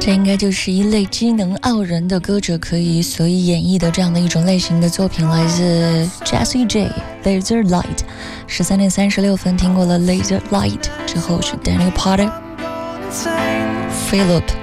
这应该就是一类机能傲人的歌者可以随意演绎的这样的一种类型的作品，来自 Jessie J Laser Light。 13点36分，听过了 Laser Light 之后是 Daniel Potter Philip